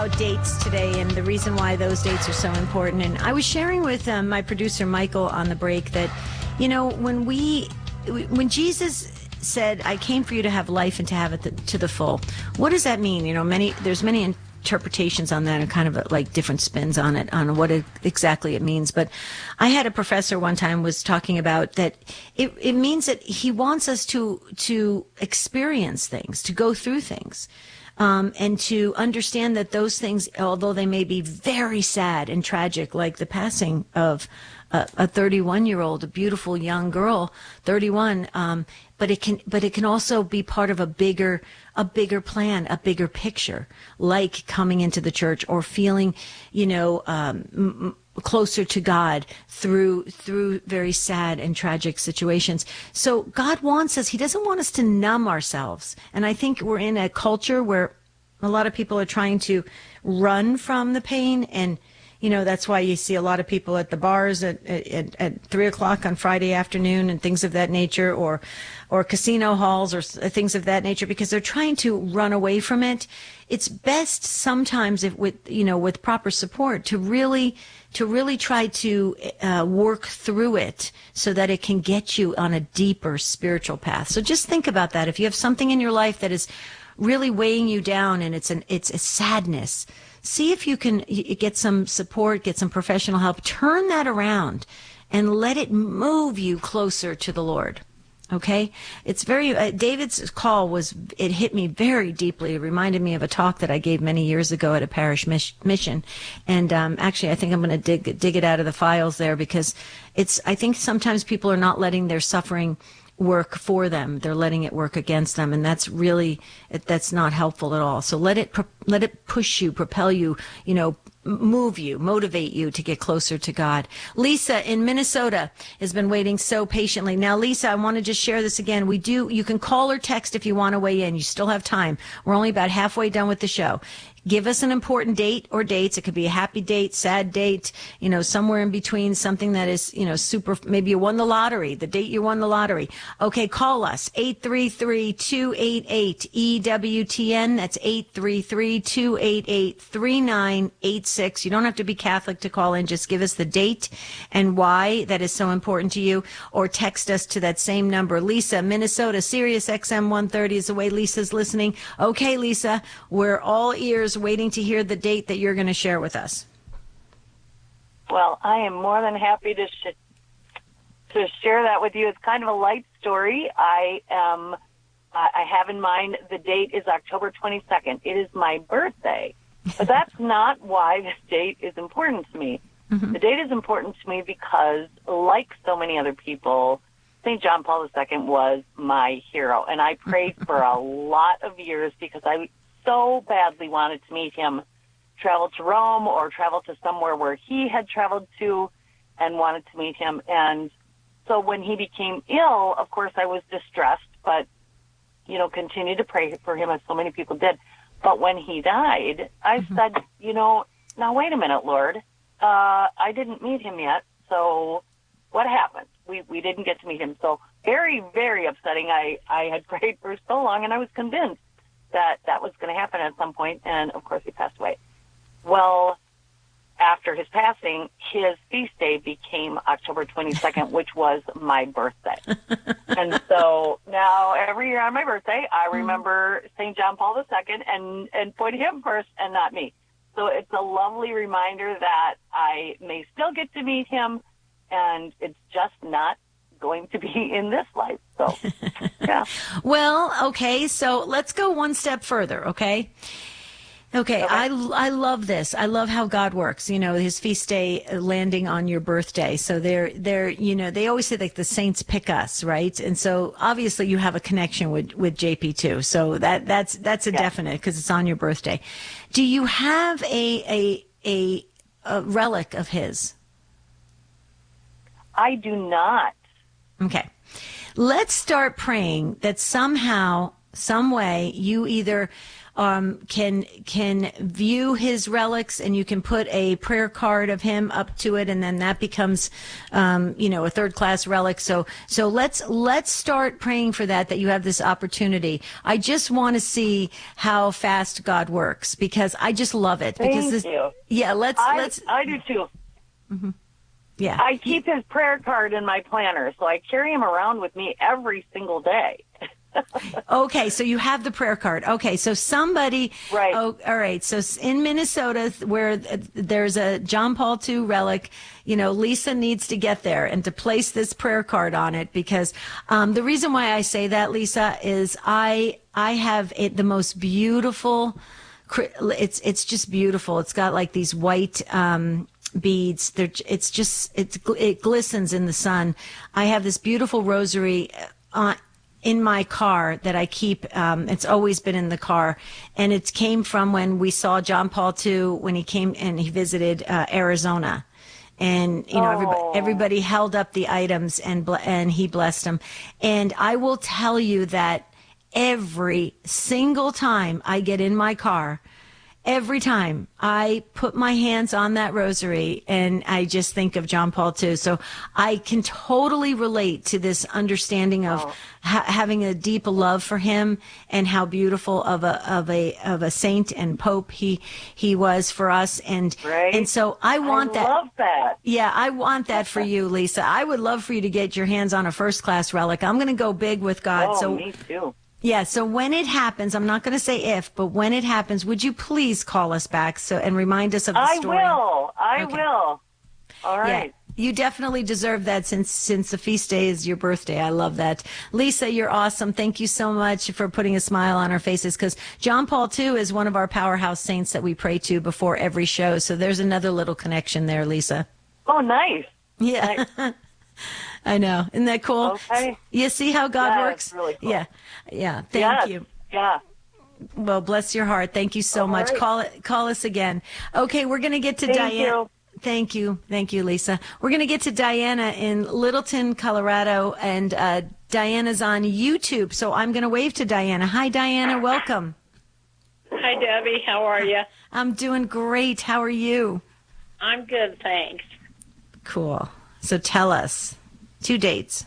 Dates today and the reason why those dates are so important. And I was sharing with my producer Michael on the break that, you know, when Jesus said, "I came for you to have life and to have it to the full," what does that mean? You know, there's many interpretations on that and kind of like different spins on it, on what exactly it means. But I had a professor one time was talking about that it means that he wants us to experience things, to go through things. And to understand that those things, although they may be very sad and tragic, like the passing of a 31-year-old, a beautiful young girl, 31, but it can also be part of a bigger plan, a bigger picture, like coming into the church or feeling, you know, closer to God through very sad and tragic situations. So God wants us, he doesn't want us to numb ourselves. And I think we're in a culture where a lot of people are trying to run from the pain. And, you know, that's why you see a lot of people at the bars at 3:00 on Friday afternoon and things of that nature, or casino halls or things of that nature, because they're trying to run away from it. It's best sometimes with proper support to really try to work through it so that it can get you on a deeper spiritual path. So just think about that. If you have something in your life that is really weighing you down and it's a sadness, see if you can get some support, get some professional help, turn that around and let it move you closer to the Lord. Okay? It's very, David's call it hit me very deeply. It reminded me of a talk that I gave many years ago at a parish mission. And, actually, I think I'm going to dig it out of the files there, because I think sometimes people are not letting their suffering work for them. They're letting it work against them. And that's not helpful at all. So let it push you, propel you, you know, move you, motivate you to get closer to God. Lisa in Minnesota has been waiting so patiently. Now, Lisa, I want to just share this again. You can call or text if you want to weigh in. You still have time. We're only about halfway done with the show. Give us an important date or dates. It could be a happy date, sad date, you know, somewhere in between, something that is, you know, super. Maybe you won the lottery, the date you won the lottery. Okay, call us, 833-288-EWTN. That's 833-288-3986. You don't have to be Catholic to call in. Just give us the date and why that is so important to you, or text us to that same number. Lisa, Minnesota, Sirius XM 130 is the way Lisa's listening. Okay, Lisa, we're all ears waiting to hear the date that you're going to share with us. Well, I am more than happy to share that with you. It's kind of a light story. I have in mind the date is October 22nd. It is my birthday, but that's not why this date is important to me. Mm-hmm. The date is important to me because, like so many other people, St. John Paul II was my hero, and I prayed for a lot of years because I so badly wanted to meet him, travel to Rome or travel to somewhere where he had traveled to, and wanted to meet him. And so when he became ill, of course, I was distressed, but, you know, continued to pray for him as so many people did. But when he died, I said, you know, now wait a minute, Lord. I didn't meet him yet, so what happened? We didn't get to meet him. So very, very upsetting. I had prayed for so long, and I was convinced that was going to happen at some point, and of course he passed away. Well, after his passing, his feast day became October 22nd, which was my birthday. And so now every year on my birthday, I remember St. John Paul II and put him first and not me. So it's a lovely reminder that I may still get to meet him, and it's just not going to be in this life. So, yeah. Well, okay, so let's go one step further, okay? Okay, I love this. I love how God works. You know, his feast day landing on your birthday. So they're you know, they always say like the saints pick us, right? And so obviously you have a connection with JP too. So that's a definite, because it's on your birthday. Do you have a relic of his? I do not. Okay. Let's start praying that somehow, some way, you either can view his relics, and you can put a prayer card of him up to it, and then that becomes, a third class relic. So let's start praying for that you have this opportunity. I just want to see how fast God works, because I just love it. Thank you. Yeah, I do too. Mm-hmm. Yeah. I keep his prayer card in my planner, so I carry him around with me every single day. Okay, so you have the prayer card. Okay, so somebody, right? Oh, all right. So in Minnesota, where there's a John Paul II relic, Lisa needs to get there and to place this prayer card on it, because the reason why I say that, Lisa, is I have the most beautiful. It's just beautiful. It's got like these white beads. It glistens in the sun. I have this beautiful rosary in my car that I keep. It's always been in the car, and it came from when we saw John Paul II when he came and he visited Arizona. And everybody held up the items and he blessed them. And I will tell you that every single time I get in my car, every time I put my hands on that rosary, and I just think of John Paul II. So I can totally relate to this understanding of having a deep love for him, and how beautiful of a saint and pope he was for us. And right. And so I want that. I love that. Yeah, I want that for you, Lisa. I would love for you to get your hands on a first class relic. I'm going to go big with God. Oh, me too. Yeah, so when it happens, I'm not going to say if, but when it happens, would you please call us back and remind us of the story? I will. All right. Yeah, you definitely deserve that since the feast day is your birthday. I love that. Lisa, you're awesome. Thank you so much for putting a smile on our faces, because John Paul II is one of our powerhouse saints that we pray to before every show. So there's another little connection there, Lisa. Oh, nice. Yeah. Nice. I know. Isn't that cool? Okay. You see how God works? That's really cool. Yeah. Thank you. Yeah. Well, bless your heart. Thank you so much. Right. Call us again. Okay, we're going to get to Diana. Thank you, Lisa. We're going to get to Diana in Littleton, Colorado, and Diana's on YouTube. So I'm going to wave to Diana. Hi, Diana. Welcome. Hi, Debbie. How are you? I'm doing great. How are you? I'm good, thanks. Cool. So tell us 2 dates.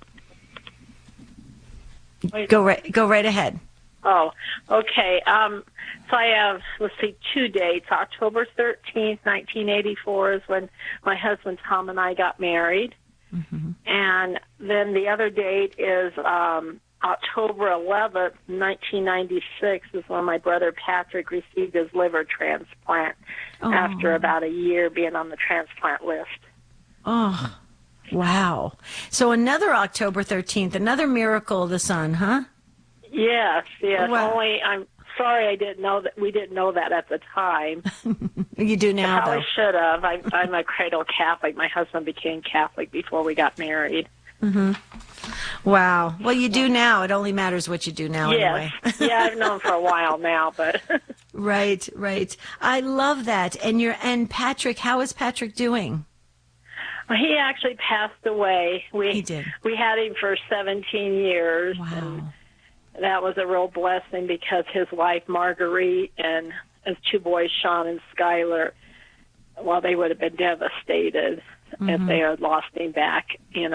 Go right ahead. Oh, okay. So I have, 2 dates. October 13th, 1984 is when my husband Tom and I got married. Mm-hmm. And then the other date is October 11th, 1996 is when my brother Patrick received his liver transplant after about a year being on the transplant list. Oh, wow. So another October 13th, another miracle of the sun, huh? Yes. Wow. Only I'm sorry we didn't know that at the time. You do now, though. I should have. I'm a cradle Catholic. My husband became Catholic before we got married. Mm-hmm. Wow. Well, you do now. It only matters what you do now, anyway. Yeah, I've known for a while now, but. Right. I love that. And Patrick, how is Patrick doing? Well, he actually passed away. He did. We had him for 17 years. Wow. And that was a real blessing because his wife, Marguerite, and his 2 boys, Sean and Skylar, well, they would have been devastated if they had lost him back in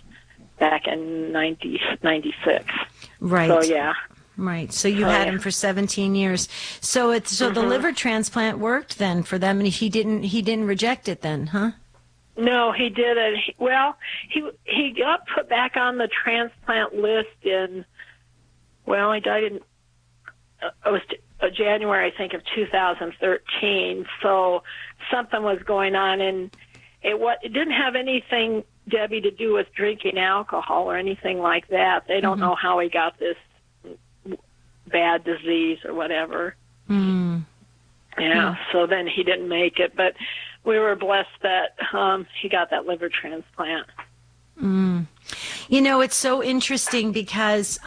96. Right. So, yeah. Right. So you had him for 17 years. So the liver transplant worked then for them, and he didn't reject it then, huh? No, he didn't. Well, he got put back on the transplant list he died in, it was January, I think, of 2013. So something was going on, and it didn't have anything, Debbie, to do with drinking alcohol or anything like that. They don't know how he got this bad disease or whatever. Mm. Yeah, so then he didn't make it, but we were blessed that he got that liver transplant. Mm. It's so interesting because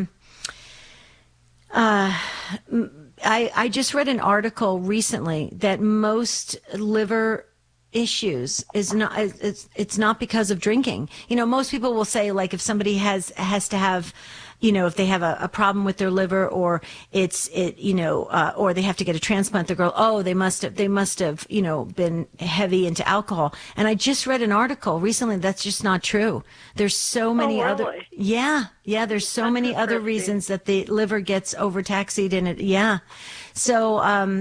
I just read an article recently that most liver issues it's not because of drinking. Most people will say, like, if somebody has to have if they have a problem with their liver, or or they have to get a transplant, they go, oh, they must have, been heavy into alcohol. And I just read an article recently that's just not true. There's so many other, there's so many other reasons that the liver gets overtaxed in it. Yeah. So,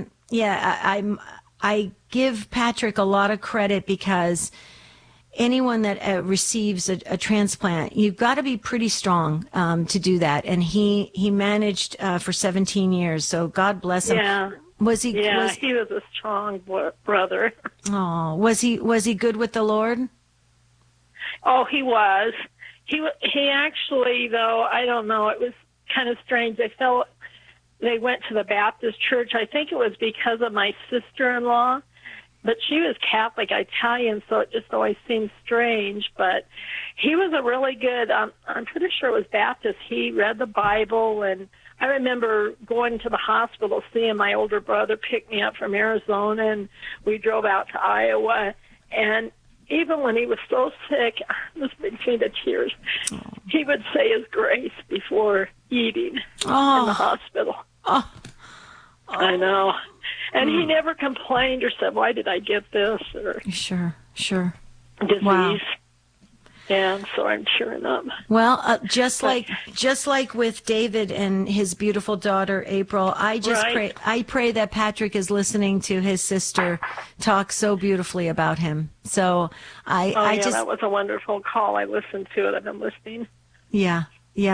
I give Patrick a lot of credit, because anyone that receives a transplant, you've got to be pretty strong to do that. And he managed for 17 years. So God bless him. Yeah. He was a strong brother. Oh, was he good with the Lord? Oh, he was. He actually, though, I don't know, it was kind of strange. They went to the Baptist church. I think it was because of my sister-in-law, but she was Catholic Italian, so it just always seemed strange. But he was a really good, I'm pretty sure it was Baptist. He read the Bible, and I remember going to the hospital, seeing my older brother pick me up from Arizona, and we drove out to Iowa. And even when he was so sick, I was between the tears, he would say his grace before eating in the hospital. Oh. I know. And he never complained or said, why did I get this? Or Sure. Disease. Wow. And so I'm cheering up. Well, just like with David and his beautiful daughter April, I pray that Patrick is listening to his sister talk so beautifully about him. So that was a wonderful call. I listened to it. I've been listening. Yeah.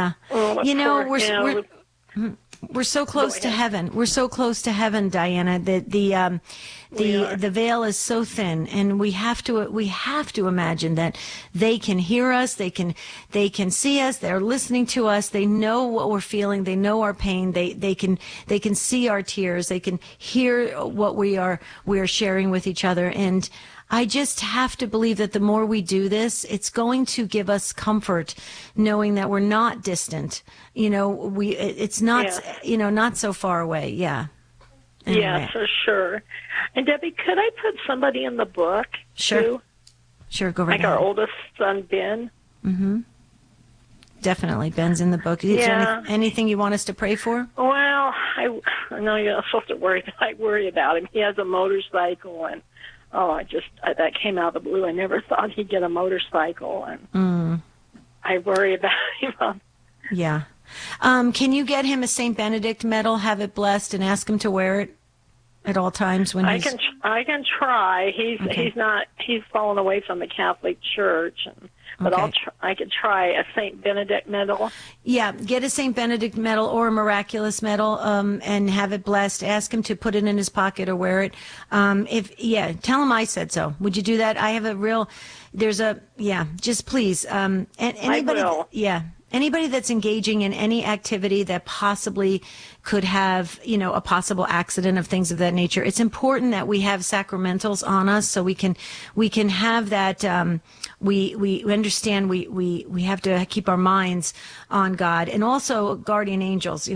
We're so close to heaven. We're so close to heaven, Diana. The veil is so thin, and we have to imagine that they can hear us, they can see us, they're listening to us, they know what we're feeling, they know our pain, they can see our tears, they can hear what we are sharing with each other. And I just have to believe that the more we do this, it's going to give us comfort, knowing that we're not distant. It's not, not so far away. Yeah. Anyway. Yeah, for sure. And Debbie, could I put somebody in the book? Sure. Too? Sure, go right ahead. Like our oldest son, Ben. Mm-hmm. Definitely. Ben's in the book. Is there anything you want us to pray for? Well, I know you're not supposed to worry. I worry about him. He has a motorcycle, and that came out of the blue. I never thought he'd get a motorcycle, and I worry about him. Yeah. Can you get him a St. Benedict medal, have it blessed, and ask him to wear it at all times when I can try. He's fallen away from the Catholic Church, but I could try a St. Benedict medal. Yeah, get a St. Benedict medal or a miraculous medal, and have it blessed. Ask him to put it in his pocket or wear it. Tell him I said so. Would you do that? I have just please. And anybody, I will. Anybody that's engaging in any activity that possibly could have, a possible accident of things of that nature, it's important that we have sacramentals on us so we can have that. We understand we have to keep our minds on God, and also guardian angels.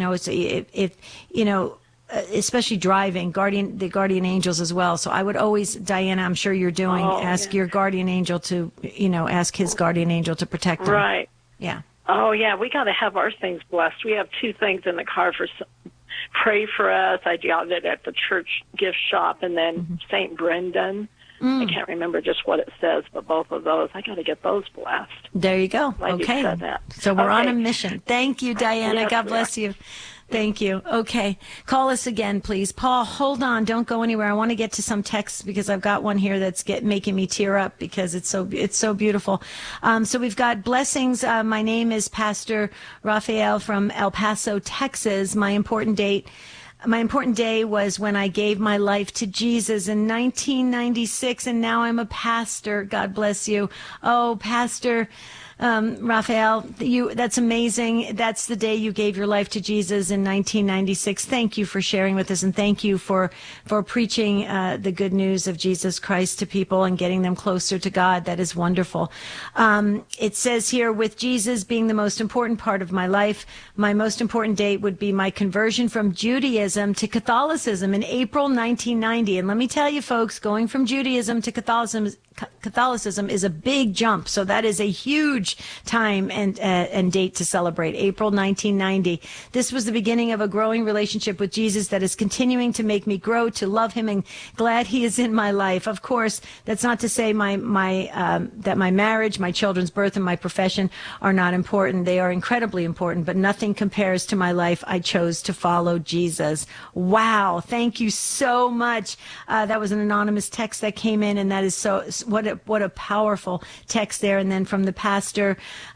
Especially driving, the guardian angels as well. So I would always, Diana, I'm sure you're doing, ask your guardian angel to, ask his guardian angel to protect them. Right. Yeah. Oh, yeah, we got to have our things blessed. We have 2 things in the car for pray for us. I got it at the church gift shop, and then St. Brendan. I can't remember just what it says, but both of those, I got to get those blessed. There you go. Glad you said that. So we're on a mission. Thank you, Diana. Yes, God bless you. Thank you. Okay. Call us again, please. Paul, hold on. Don't go anywhere. I want to get to some texts because I've got one here that's making me tear up because it's so beautiful. So we've got blessings. My name is Pastor Raphael from El Paso, Texas. My important day was when I gave my life to Jesus in 1996, and now I'm a pastor. God bless you. Oh, Pastor Raphael, that's amazing. That's the day you gave your life to Jesus in 1996. Thank you for sharing with us, and thank you for preaching the good news of Jesus Christ to people and getting them closer to God. That is wonderful. It says here, with Jesus being the most important part of my life, my most important date would be my conversion from Judaism to Catholicism in April 1990. And let me tell you, folks, going from Judaism to Catholicism is a big jump. So that is a huge time and date to celebrate. April 1990. This was the beginning of a growing relationship with Jesus that is continuing to make me grow to love him, and glad he is in my life. Of course, that's not to say that my marriage, my children's birth, and my profession are not important. They are incredibly important, but nothing compares to my life. I chose to follow Jesus. Wow. Thank you so much. That was an anonymous text that came in, and that is so, what a powerful text there. And then from the pastor,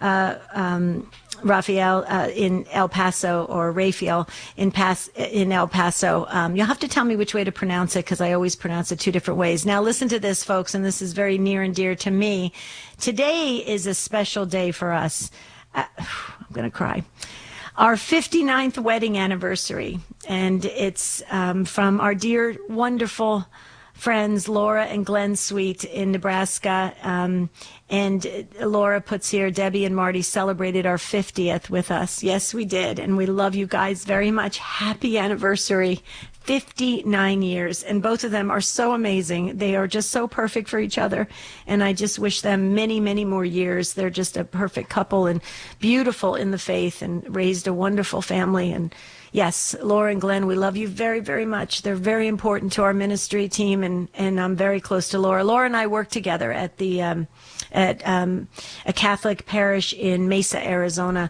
Raphael in El Paso, or Raphael in El Paso. You'll have to tell me which way to pronounce it, because I always pronounce it two different ways. Now listen to this, folks, and this is very near and dear to me. Today is a special day for us. I'm going to cry. Our 59th wedding anniversary, and it's from our dear, wonderful friends Laura and Glenn Sweet in Nebraska. And Laura puts here, Debbie and Marty celebrated our 50th with us. Yes, we did. And we love you guys very much. Happy anniversary. 59 years. And both of them are so amazing. They are just so perfect for each other. And I just wish them many, many more years. They're just a perfect couple and beautiful in the faith and raised a wonderful family. And yes, Laura and Glenn, we love you very, very much. They're very important to our ministry team, and I'm very close to Laura. Laura and I work together at the at a Catholic parish in Mesa, Arizona.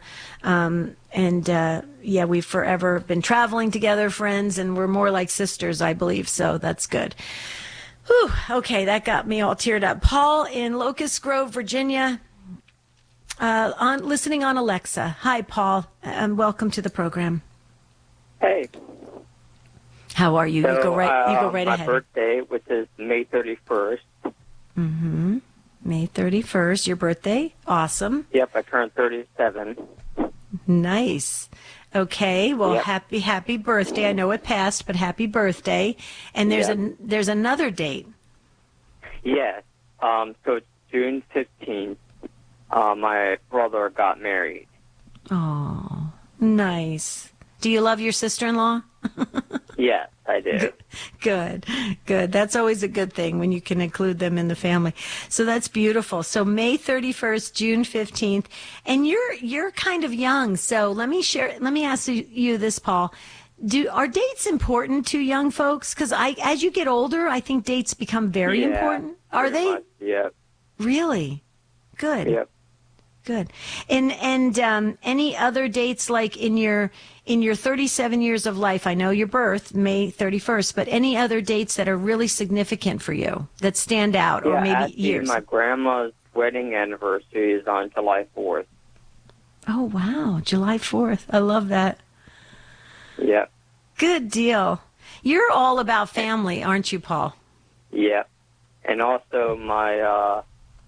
Yeah, we've forever been traveling together, friends, and we're more like sisters, I believe. So that's good. Whew, okay, that got me all teared up. Paul in Locust Grove, Virginia, listening on Alexa. Hi, Paul, and welcome to the program. Hey. How are you? So, you go right my ahead. My birthday, which is May 31st. Mm-hmm. May 31st, your birthday? Awesome. Yep, I turned 37. Nice. Okay, well, yep. happy birthday. I know it passed, but happy birthday. And there's another date. Yes. So it's June 15th. My brother got married. Oh, nice. Do you love your sister-in-law? Yes, I do. Good. That's always a good thing when you can include them in the family. So that's beautiful. So May 31st, June 15th, and you're kind of young. So let me ask you this, Paul. Are dates important to young folks? Because as you get older, I think dates become very important. Are they? Much. Yep. Really? Good. Yep. Good. And any other dates, like in your 37 years of life? I know your birth, May 31st, but any other dates that are really significant for you that stand out, or maybe actually, years? My grandma's wedding anniversary is on July 4th. Oh, wow. July 4th. I love that. Yep. Good deal. You're all about family, aren't you, Paul? Yep. And also my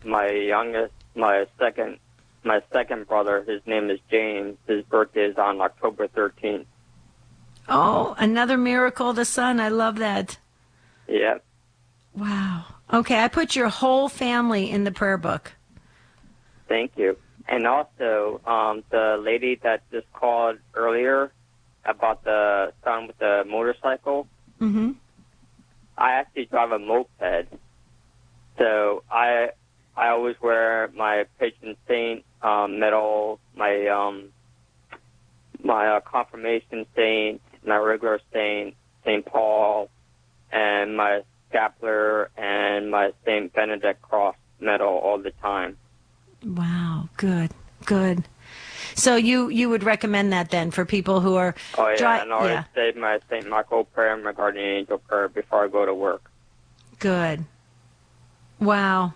second brother, his name is James. His birthday is on October 13th. Oh, another miracle of the sun. I love that. Yep. Wow. Okay, I put your whole family in the prayer book. Thank you. And also, the lady that just called earlier about the son with the motorcycle, mm-hmm. I actually drive a moped. So I always wear my patron saint medal, my confirmation saint, my regular saint, St. Paul, and my scapular and my St. Benedict cross medal all the time. Wow, good. So you would recommend that then for people who are... Oh, yeah, and I always say my St. Michael prayer and my guardian angel prayer before I go to work. Good. Wow.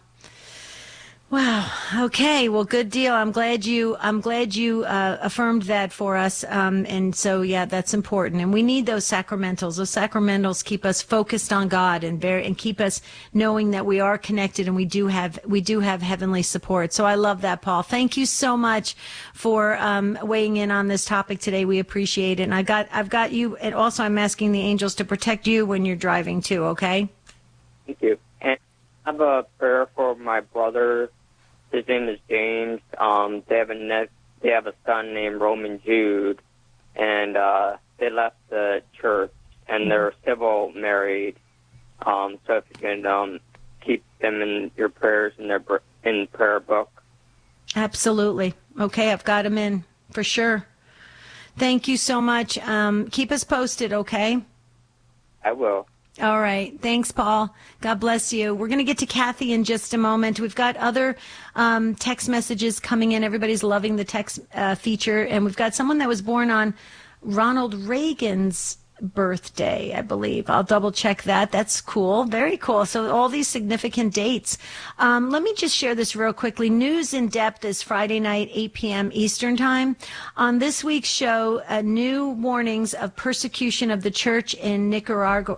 Okay. Well, good deal. I'm glad you affirmed that for us. And so, yeah, that's important. And we need those sacramentals. Those sacramentals keep us focused on God and keep us knowing that we are connected and we do have heavenly support. So I love that, Paul. Thank you so much for weighing in on this topic today. We appreciate it. And I've got you. And also, I'm asking the angels to protect you when you're driving too. Okay. Thank you. And I have a prayer for my brother. His name is James. They have a son named Roman Jude, and they left the church, and they're civil married. So if you can keep them in your prayers in in prayer book. Absolutely. Okay, I've got them in for sure. Thank you so much. Keep us posted, okay? I will. All right. Thanks, Paul. God bless you. We're going to get to Kathy in just a moment. We've got other text messages coming in. Everybody's loving the text feature. And we've got someone that was born on Ronald Reagan's birthday, I believe. I'll double check that. That's cool. Very cool. So all these significant dates. Let me just share this real quickly. News in Depth is Friday night, 8 p.m. Eastern Time. On this week's show, new warnings of persecution of the church in Nicaragua.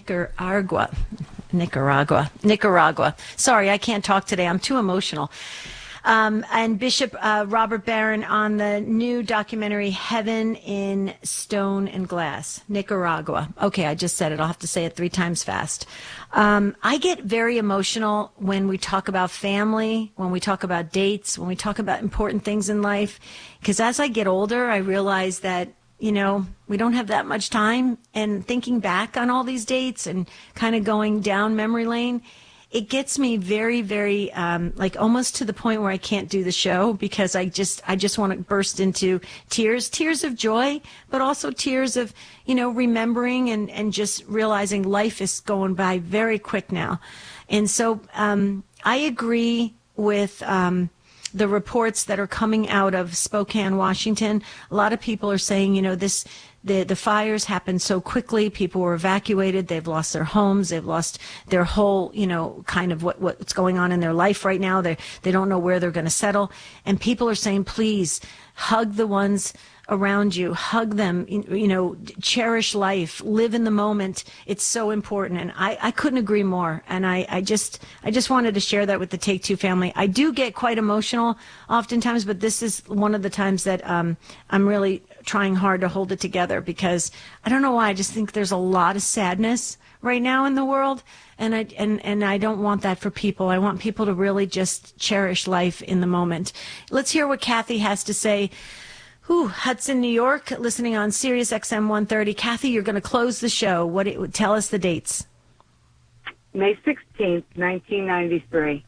Sorry, I can't talk today. I'm too emotional. And Bishop Robert Barron on the new documentary Heaven in Stone and Glass, Nicaragua. Okay, I just said it. I'll have to say it 3 times fast. I get very emotional when we talk about family, when we talk about dates, when we talk about important things in life. Because as I get older, I realize that, we don't have that much time. And thinking back on all these dates and kind of going down memory lane, it gets me very, very, almost to the point where I can't do the show because I just want to burst into tears of joy, but also tears of, remembering and just realizing life is going by very quick now. And so, I agree with, the reports that are coming out of Spokane, Washington. A lot of people are saying, the fires happened so quickly. People were evacuated. They've lost their homes. They've lost their whole, kind of what's going on in their life right now. They don't know where they're going to settle. And people are saying, please hug the ones around you, hug them, cherish life, live in the moment. It's so important. And I couldn't agree more. And I just wanted to share that with the Take Two family. I do get quite emotional oftentimes, but this is one of the times that I'm really trying hard to hold it together because I don't know why. I just think there's a lot of sadness right now in the world. And I don't want that for people. I want people to really just cherish life in the moment. Let's hear what Kathy has to say. Hudson, New York, listening on Sirius XM 130. Kathy, you're going to close the show. Tell us the dates. May 16th, 1993.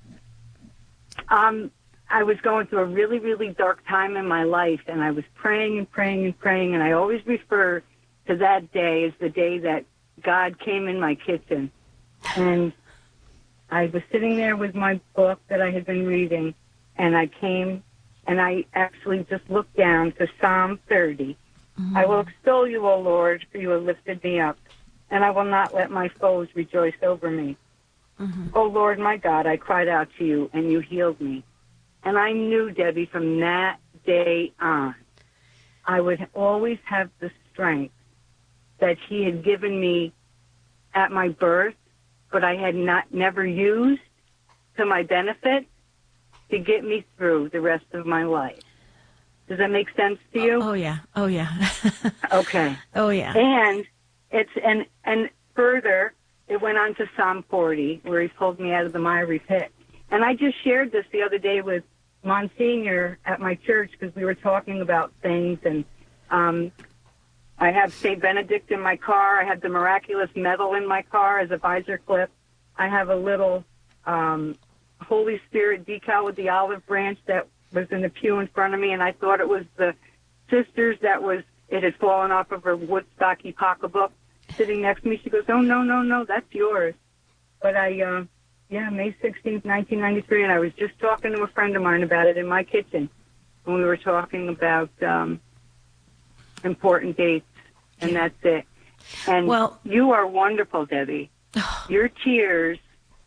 I was going through a really, really dark time in my life, and I was praying and praying and praying, and I always refer to that day as the day that God came in my kitchen. And I was sitting there with my book that I had been reading, and I came and I actually just looked down to Psalm 30. Mm-hmm. I will extol you, O Lord, for you have lifted me up, and I will not let my foes rejoice over me. Mm-hmm. O Lord, my God, I cried out to you, and you healed me. And I knew, Debbie, from that day on, I would always have the strength that he had given me at my birth, but I had never used to my benefit to get me through the rest of my life. Does that make sense to you? Oh yeah. Okay. Oh yeah. And and further, it went on to Psalm 40, where he pulled me out of the miry pit. And I just shared this the other day with Monsignor at my church because we were talking about things. And I have St. Benedict in my car. I have the miraculous medal in my car as a visor clip. I have a little Holy Spirit decal with the olive branch that was in the pew in front of me, and I thought it was the sisters it had fallen off of her Woodstocky pocketbook sitting next to me. She goes, oh, no, that's yours. But May 16th, 1993, and I was just talking to a friend of mine about it in my kitchen when we were talking about important dates, and that's it. And you are wonderful, Debbie. Your tears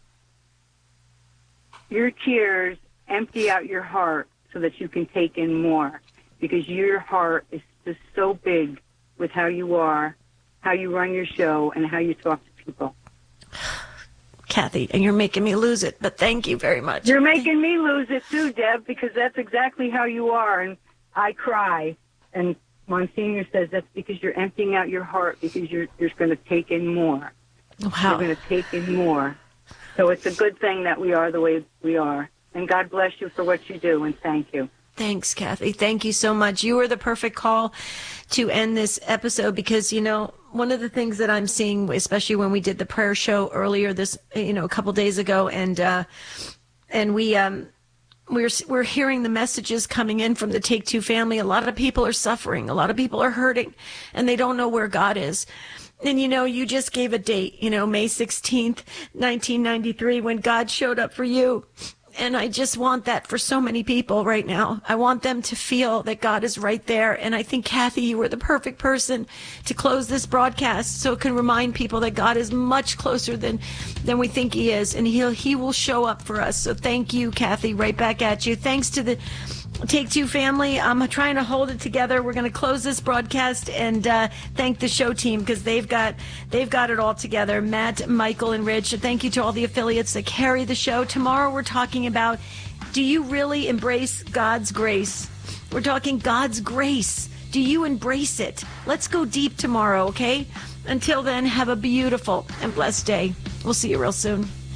empty out your heart so that you can take in more, because your heart is just so big with how you are, how you run your show, and how you talk to people. Kathy, and you're making me lose it, but thank you very much. You're making me lose it too, Deb, because that's exactly how you are, and I cry. And Monsignor says that's because you're emptying out your heart, because you're going to take in more. Wow. You're going to take in more. So it's a good thing that we are the way we are. And God bless you for what you do, and thank you. Thanks, Kathy. Thank you so much. You were the perfect call to end this episode because, one of the things that I'm seeing, especially when we did the prayer show earlier this, a couple days ago, and we're hearing the messages coming in from the Take Two family. A lot of people are suffering. A lot of people are hurting, and they don't know where God is. And, you just gave a date, May 16th, 1993, when God showed up for you. And I just want that for so many people right now. I want them to feel that God is right there. And I think, Kathy, you were the perfect person to close this broadcast so it can remind people that God is much closer than we think he is. And he will show up for us. So thank you, Kathy. Right back at you. Thanks to the Take Two family. I'm trying to hold it together. We're going to close this broadcast and thank the show team because they've got it all together. Matt, Michael, and Rich. Thank you to all the affiliates that carry the show. Tomorrow we're talking about, do you really embrace God's grace? We're talking God's grace. Do you embrace it? Let's go deep tomorrow, okay? Until then, have a beautiful and blessed day. We'll see you real soon.